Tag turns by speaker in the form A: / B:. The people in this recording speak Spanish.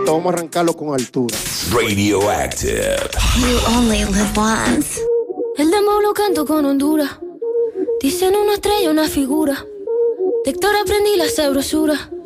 A: esto vamos a arrancarlo con altura.
B: Radioactive.
C: You only live once.
D: El dembow lo canto con Honduras. Dicen una estrella, una figura. De Héctor aprendí la sabrosura.